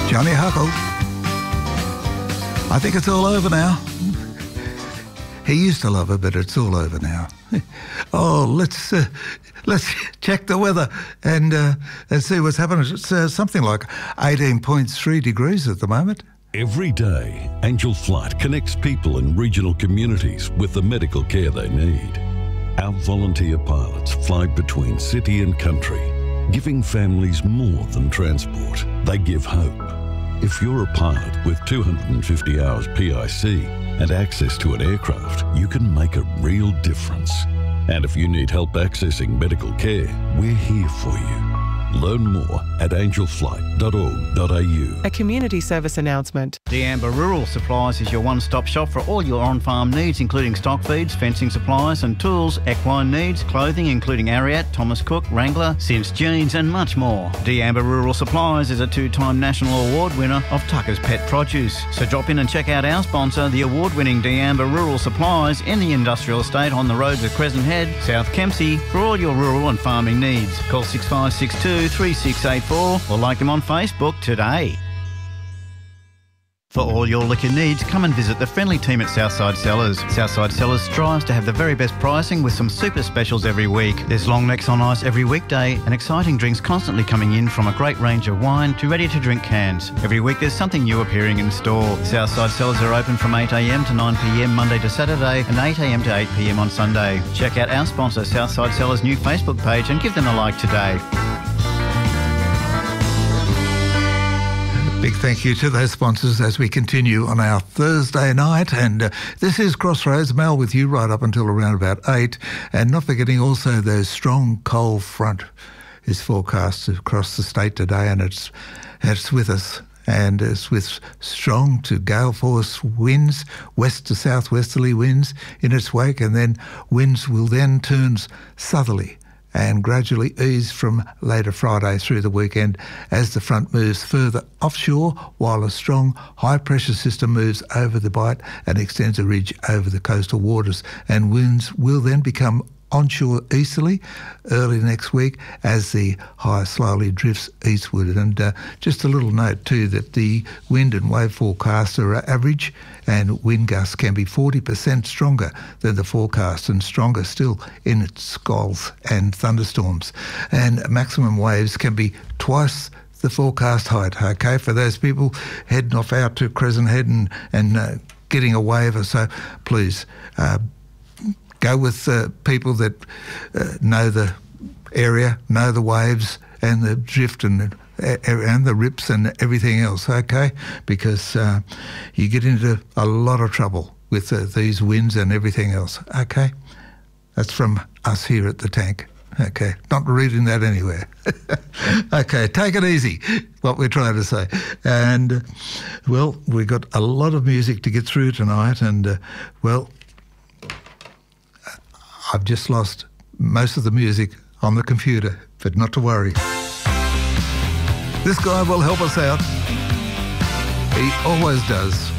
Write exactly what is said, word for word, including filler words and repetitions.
Johnny Huckle. I think it's all over now. He used to love it, but it's all over now. Oh, let's uh, let's check the weather and uh, and see what's happening. It's uh, something like eighteen point three degrees at the moment. Every day, Angel Flight connects people in regional communities with the medical care they need. Our volunteer pilots fly between city and country, giving families more than transport. They give hope. If you're a pilot with two hundred fifty hours P I C and access to an aircraft, you can make a real difference. And if you need help accessing medical care, we're here for you. Learn more at angel flight dot org dot a u. A community service announcement. D'Amber Rural Supplies is your one-stop shop for all your on-farm needs, including stock feeds, fencing supplies and tools, equine needs, clothing including Ariat, Thomas Cook, Wrangler, Sims Jeans and much more. D'Amber Rural Supplies is a two-time national award winner of Tucker's Pet Produce. So drop in and check out our sponsor, the award-winning D'Amber Rural Supplies in the industrial estate on the roads of Crescent Head, South Kempsey for all your rural and farming needs. Call six five six two, three six eight four or like them on Facebook today. For all your liquor needs, come and visit the friendly team at Southside Cellars. Southside Cellars strives to have the very best pricing with some super specials every week. There's long necks on ice every weekday and exciting drinks constantly coming in, from a great range of wine to ready-to-drink cans. Every week there's something new appearing in store. Southside Cellars are open from eight a m to nine p m Monday to Saturday and eight a m to eight p m on Sunday. Check out our sponsor Southside Cellars' new Facebook page and give them a like today. Big thank you to those sponsors as we continue on our Thursday night. And uh, this is Crossroads. Mel with you right up until around about eight. And not forgetting also the strong cold front is forecast across the state today, and it's it's with us. And it's with strong to gale force winds, west to southwesterly winds in its wake, and then winds will then turn southerly and gradually ease from later Friday through the weekend as the front moves further offshore, while a strong high-pressure system moves over the bight and extends a ridge over the coastal waters. And winds will then become onshore easterly early next week as the high slowly drifts eastward. And uh, just a little note too that the wind and wave forecasts are average, and wind gusts can be forty percent stronger than the forecast, and stronger still in its squalls and thunderstorms. And maximum waves can be twice the forecast height, okay, for those people heading off out to Crescent Head and, and uh, getting a wave or so, please uh, go with uh, people that uh, know the area, know the waves and the drift and the, and the rips and everything else, okay? Because uh, you get into a lot of trouble with uh, these winds and everything else, okay? That's from us here at the tank, okay? Not reading that anywhere. Okay, take it easy, what we're trying to say. And, uh, well, we've got a lot of music to get through tonight, and, uh, well, I've just lost most of the music on the computer, but not to worry. This guy will help us out. He always does.